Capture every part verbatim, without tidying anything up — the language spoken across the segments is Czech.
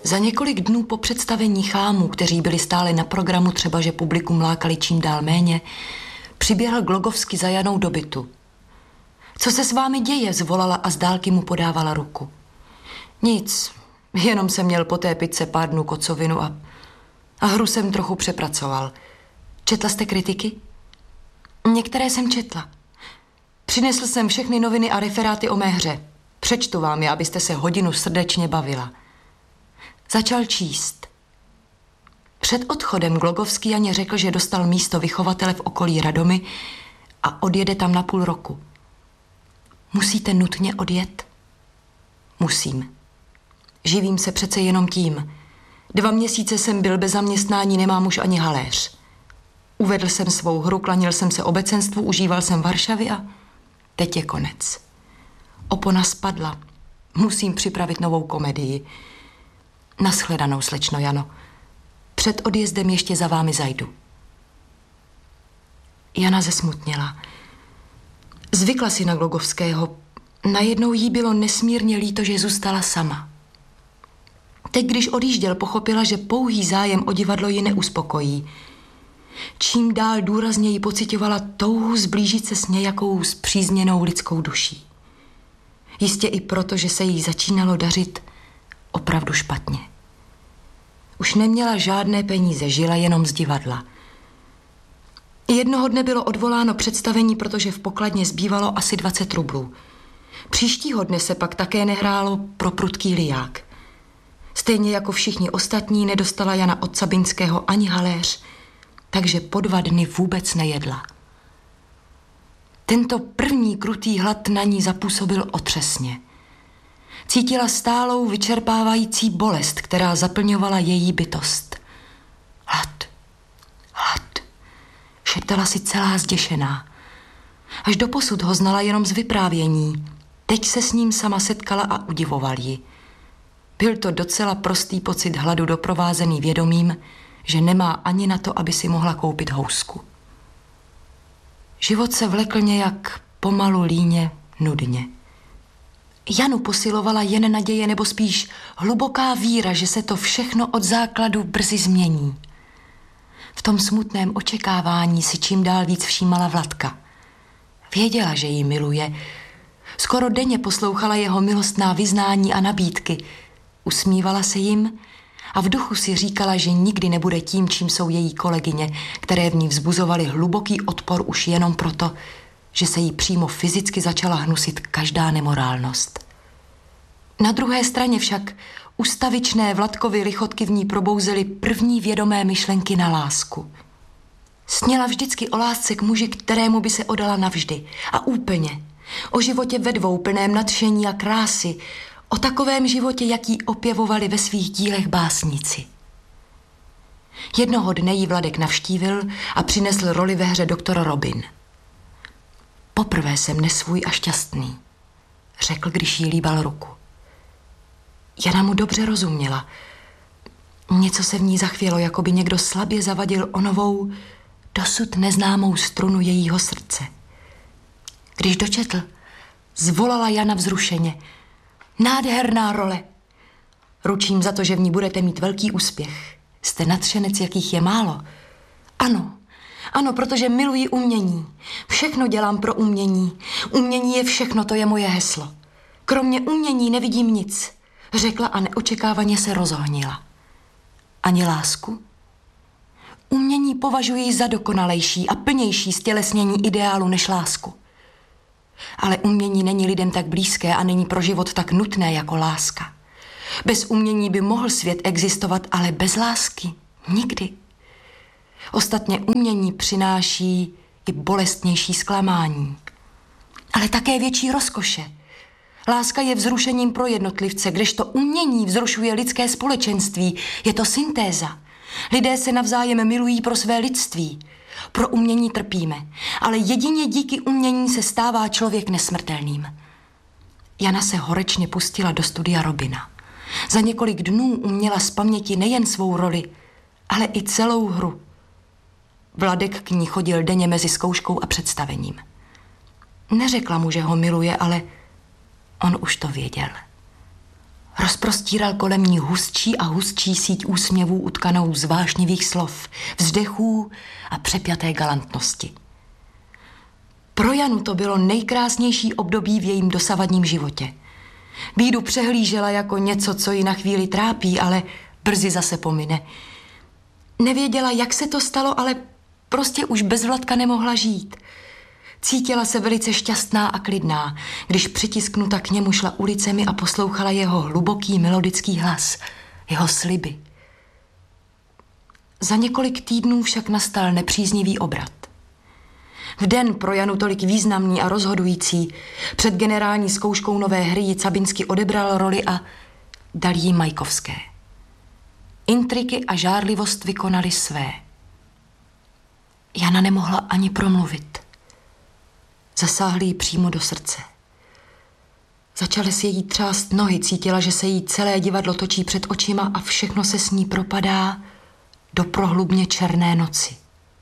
Za několik dnů po představení chámů, kteří byli stále na programu, třeba že publikum lákali čím dál méně, přiběhl Glogovský za Janou do bytu. Co se s vámi děje? Zvolala a z dálky mu podávala ruku. Nic, jenom jsem měl po té pice pár dnů kocovinu a, a hru jsem trochu přepracoval. Četla jste kritiky? Některé jsem četla. Přinesl jsem všechny noviny a referáty o mé hře. Přečtu vám je, abyste se hodinu srdečně bavila. Začal číst. Před odchodem Glogovský Janě řekl, že dostal místo vychovatele v okolí Radomy a odjede tam na půl roku. Musíte nutně odjet? Musím. Živím se přece jenom tím. Dva měsíce jsem byl bez zaměstnání, nemám už ani haléř. Uvedl jsem svou hru, klanil jsem se obecenstvu, užíval jsem Varšavy a teď je konec. Opona spadla. Musím připravit novou komedii. Naschledanou, slečno Jano. Před odjezdem ještě za vámi zajdu. Jana zesmutněla. Zvykla si na Glogovského. Najednou jí bylo nesmírně líto, že zůstala sama. Teď, když odjížděl, pochopila, že pouhý zájem o divadlo ji neuspokojí. Čím dál důrazněji pocitovala touhu zblížit se s nějakou spřízněnou lidskou duší. Jistě i proto, že se jí začínalo dařit opravdu špatně. Už neměla žádné peníze, žila jenom z divadla. Jednoho dne bylo odvoláno představení, protože v pokladně zbývalo asi dvacet rublů. Příštího dne se pak také nehrálo pro prudký liják. Stejně jako všichni ostatní nedostala Jana od Sabinského ani haléř, takže po dva dny vůbec nejedla. Tento první krutý hlad na ní zapůsobil otřesně. Cítila stálou vyčerpávající bolest, která zaplňovala její bytost. Hlad, hlad, šeptala si celá zděšená. Až doposud ho znala jenom z vyprávění. Teď se s ním sama setkala a udivoval ji. Byl to docela prostý pocit hladu doprovázený vědomím, že nemá ani na to, aby si mohla koupit housku. Život se vlekl nějak pomalu, líně, nudně. Janu posilovala jen naděje, nebo spíš hluboká víra, že se to všechno od základu brzy změní. V tom smutném očekávání si čím dál víc všímala Vladka. Věděla, že ji miluje. Skoro denně poslouchala jeho milostná vyznání a nabídky. Usmívala se jim a v duchu si říkala, že nikdy nebude tím, čím jsou její kolegyně, které v ní vzbuzovaly hluboký odpor už jenom proto, že se jí přímo fyzicky začala hnusit každá nemorálnost. Na druhé straně však ustavičné Vladkovy lichotky v ní probouzely první vědomé myšlenky na lásku. Sněla vždycky o lásce k muži, kterému by se odala navždy a úplně. O životě ve dvou plném nadšení a krásy, o takovém životě, jaký opěvovali ve svých dílech básníci. Jednoho dne jí Vladek navštívil a přinesl roli ve hře doktor Robin. Poprvé jsem nesvůj a šťastný, řekl, když jí líbal ruku. Jana mu dobře rozuměla. Něco se v ní zachvělo, jako by někdo slabě zavadil o novou, dosud neznámou strunu jejího srdce. Když dočetl, zvolala Jana vzrušeně. Nádherná role. Ručím za to, že v ní budete mít velký úspěch. Jste nadšenec, jakých je málo. Ano, ano, protože miluji umění. Všechno dělám pro umění. Umění je všechno, to je moje heslo. Kromě umění nevidím nic, řekla a neočekávaně se rozohnila. Ani lásku? Umění považuji za dokonalejší a plnější stělesnění ideálu než lásku. Ale umění není lidem tak blízké a není pro život tak nutné jako láska. Bez umění by mohl svět existovat, ale bez lásky nikdy. Ostatně umění přináší i bolestnější zklamání, ale také větší rozkoše. Láska je vzrušením pro jednotlivce, kdežto umění vzrušuje lidské společenství. Je to syntéza. Lidé se navzájem milují pro své lidství. Pro umění trpíme, ale jedině díky umění se stává člověk nesmrtelným. Jana se horečně pustila do studia Robina. Za několik dnů uměla z paměti nejen svou roli, ale i celou hru. Vladek k ní chodil denně mezi zkouškou a představením. Neřekla mu, že ho miluje, ale on už to věděl. Rozprostíral kolem ní hustší a hustší síť úsměvů utkanou z vášnivých slov, vzdechů a přepjaté galantnosti. Pro Janu to bylo nejkrásnější období v jejím dosavadním životě. Bídu přehlížela jako něco, co ji na chvíli trápí, ale brzy zase pomine. Nevěděla, jak se to stalo, ale prostě už bez Vladka nemohla žít. Cítila se velice šťastná a klidná, když přitisknuta k němu šla ulicemi a poslouchala jeho hluboký melodický hlas, jeho sliby. Za několik týdnů však nastal nepříznivý obrat. V den pro Janu tolik významný a rozhodující před generální zkouškou nové hry ji Cabinsky odebral roli a dal jí Majkovské. Intriky a žárlivost vykonaly své. Jana nemohla ani promluvit. Zasáhli jí přímo do srdce. Začaly si jí třást nohy, cítila, že se jí celé divadlo točí před očima a všechno se s ní propadá do prohlubně černé noci.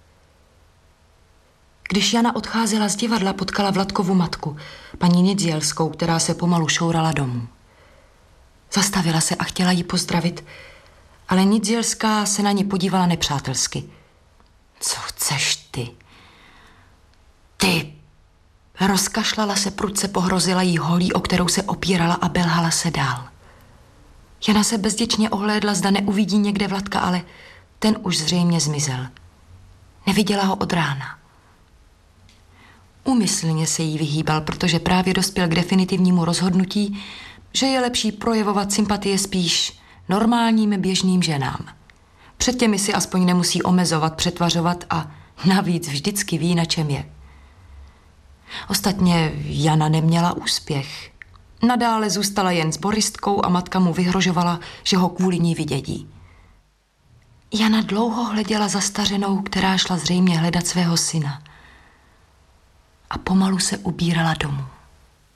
Když Jana odcházela z divadla, potkala Vladkovu matku, paní Nidzielskou, která se pomalu šourala domů. Zastavila se a chtěla jí pozdravit, ale Nidzielská se na ní podívala nepřátelsky. Co chceš ty? Ty! Rozkašlala se prudce, pohrozila jí holí, o kterou se opírala a belhala se dál. Jana se bezděčně ohlédla, zda neuvidí někde Vladka, ale ten už zřejmě zmizel. Neviděla ho od rána. Úmyslně se jí vyhýbal, protože právě dospěl k definitivnímu rozhodnutí, že je lepší projevovat sympatie spíš normálním běžným ženám. Před těmi si aspoň nemusí omezovat, přetvařovat a navíc vždycky ví, na čem je. Ostatně Jana neměla úspěch. Nadále zůstala jen s boristkou a matka mu vyhrožovala, že ho kvůli ní vydědí. Jana dlouho hleděla za stařenou, která šla zřejmě hledat svého syna. A pomalu se ubírala domů.